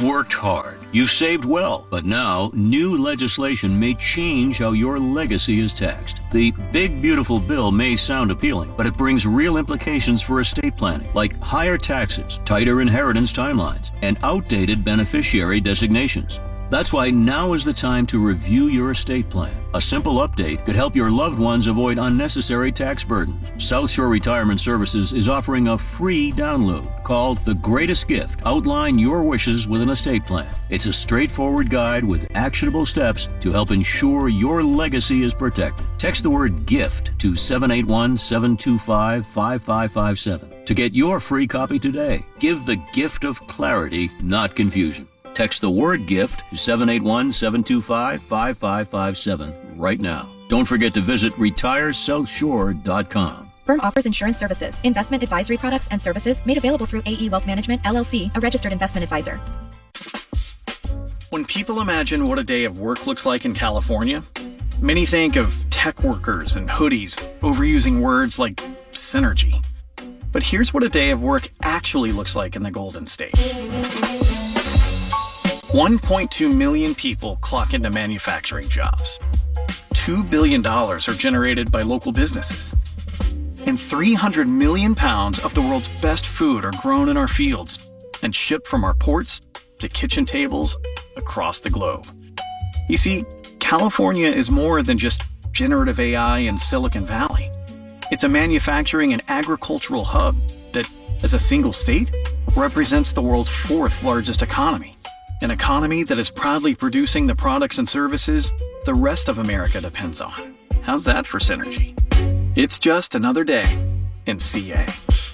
worked hard, you've saved well, but now new legislation may change how your legacy is taxed. The Big Beautiful Bill may sound appealing, but it brings real implications for estate planning, like higher taxes, tighter inheritance timelines, and outdated beneficiary designations. That's why now is the time to review your estate plan. A simple update could help your loved ones avoid unnecessary tax burdens. South Shore Retirement Services is offering a free download called The Greatest Gift. Outline your wishes with an estate plan. It's a straightforward guide with actionable steps to help ensure your legacy is protected. Text the word GIFT to 781-725-5557 to get your free copy today. Give the gift of clarity, not confusion. Text the word GIFT to 781-725-5557 right now. Don't forget to visit retiresouthshore.com. Firm offers insurance services, investment advisory products and services made available through AE Wealth Management, LLC, a registered investment advisor. When people imagine what a day of work looks like in California, many think of tech workers and hoodies, overusing words like synergy. But here's what a day of work actually looks like in the Golden State. 1.2 million people clock into manufacturing jobs. $2 billion are generated by local businesses. And 300 million pounds of the world's best food are grown in our fields and shipped from our ports to kitchen tables across the globe. You see, California is more than just generative AI and Silicon Valley. It's a manufacturing and agricultural hub that, as a single state, represents the world's fourth largest economy. An economy that is proudly producing the products and services the rest of America depends on. How's that for synergy? It's just another day in CA.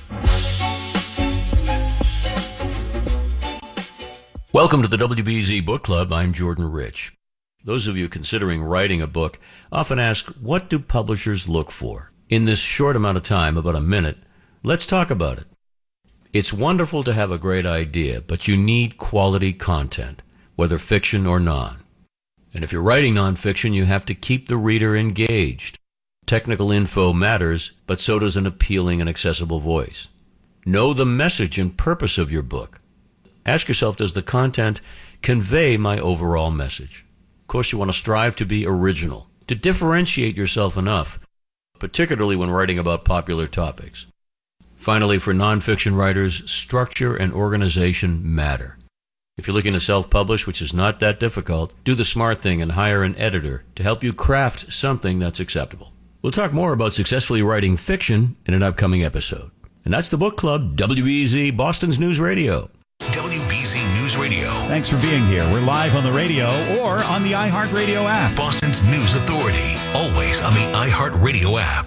Welcome to the WBZ Book Club. I'm Jordan Rich. Those of you considering writing a book often ask, what do publishers look for? In this short amount of time, about a minute, let's talk about it. It's wonderful to have a great idea, but you need quality content, whether fiction or non. And if you're writing nonfiction, you have to keep the reader engaged. Technical info matters, but so does an appealing and accessible voice. Know the message and purpose of your book. Ask yourself, does the content convey my overall message? Of course, you want to strive to be original, to differentiate yourself enough, particularly when writing about popular topics. Finally, for nonfiction writers, structure and organization matter. If you're looking to self-publish, which is not that difficult, do the smart thing and hire an editor to help you craft something that's acceptable. We'll talk more about successfully writing fiction in an upcoming episode. And that's the Book Club, WBZ, Boston's News Radio. WBZ News Radio. Thanks for being here. We're live on the radio or on the iHeartRadio app. Boston's News Authority, always on the iHeartRadio app.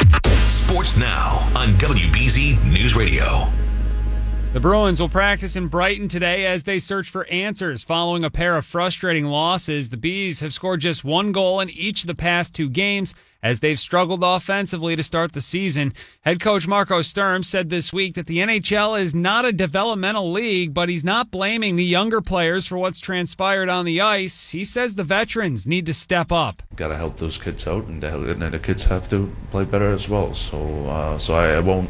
Sports Now on WBZ News Radio. The Bruins will practice in Brighton today as they search for answers following a pair of frustrating losses. The Bees have scored just one goal in each of the past two games as they've struggled offensively to start the season. Head coach Marco Sturm said this week that the NHL is not a developmental league, but he's not blaming the younger players for what's transpired on the ice. He says the veterans need to step up. Got to help those kids out, and the kids have to play better as well. So I won't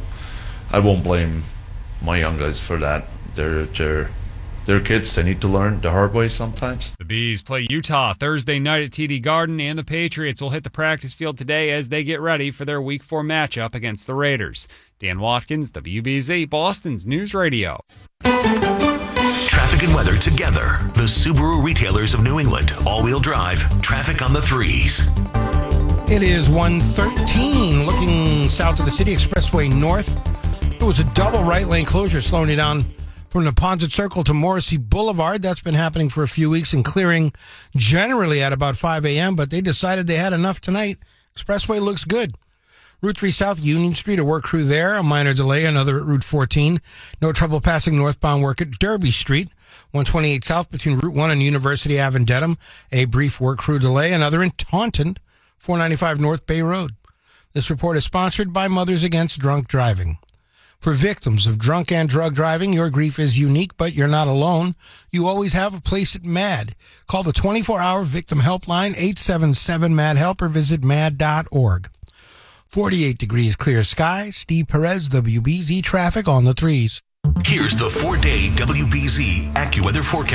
blame my young guys for that. They're kids. They need to learn the hard way sometimes. The Bees play Utah Thursday night at TD Garden, and the Patriots will hit the practice field today as they get ready for their Week 4 matchup against the Raiders. Dan Watkins, WBZ, Boston's News Radio. Traffic and weather together. The Subaru retailers of New England. All-wheel drive. Traffic on the 3s. It is 1:13, looking south of the City Expressway North. It was a double right lane closure slowing you down from Neponset Circle to Morrissey Boulevard. That's been happening for a few weeks and clearing generally at about 5 a.m., but they decided they had enough tonight. Expressway looks good. Route 3 South, Union Street, a work crew there. A minor delay, another at Route 14. No trouble passing northbound work at Derby Street. 128 South between Route 1 and University Ave in Dedham. A brief work crew delay, another in Taunton. 495 North Bay Road. This report is sponsored by Mothers Against Drunk Driving. For victims of drunk and drug driving, your grief is unique, but you're not alone. You always have a place at MAD. Call the 24-hour victim helpline, 877-MAD-HELP, or visit mad.org. 48 degrees clear sky. Steve Perez, WBZ traffic on the 3s. Here's the 4-day WBZ AccuWeather forecast.